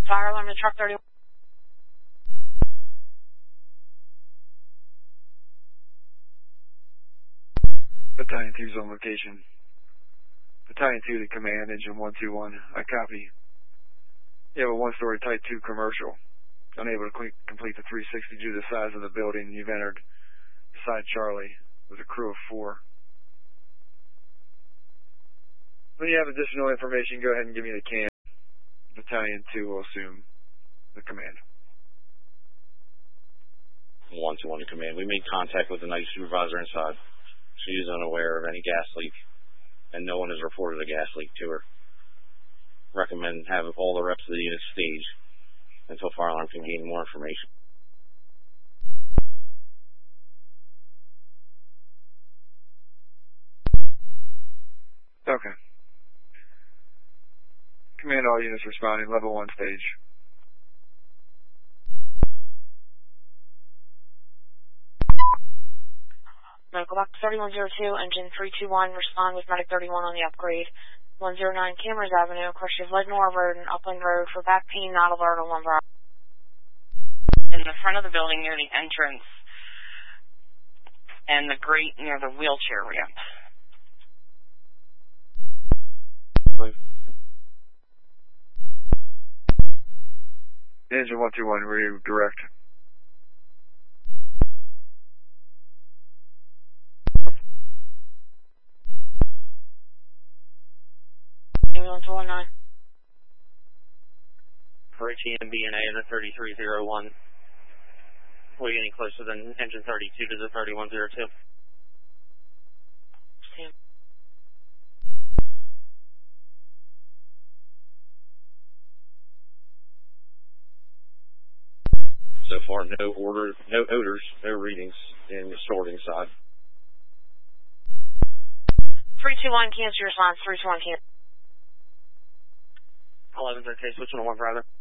Fire alarm to truck 31. Battalion 2's on location. Battalion 2 to command, engine 121. I copy. You have a one-story Type 2 commercial. Unable to complete the 360 due to the size of the building. You've entered Side Charlie with a crew of 4. When you have additional information, go ahead and give me the can. Battalion 2 will assume the command. 121 to command. We made contact with the night supervisor inside. She is unaware of any gas leak, and no one has reported a gas leak to her. Recommend have all the reps of the unit stage until fire alarm can gain more information. Okay. Command all units responding, level 1 stage. Medical box 3102, engine 321, respond with medic 31 on the upgrade. 109 Cameras Avenue, cross of Leadmore Road and Upland Road for back pain, not alert on lumbar. In the front of the building near the entrance and the grate near the wheelchair ramp. Engine 121, redirect. Ambulance 119. For HEMB&A in the 3301. Are we getting closer than engine 32 to the 3102? Sam. So far, no odors, no readings in the sorting side. 321 cancel your response. 321 cancel. 11's okay, switching to 1 brother.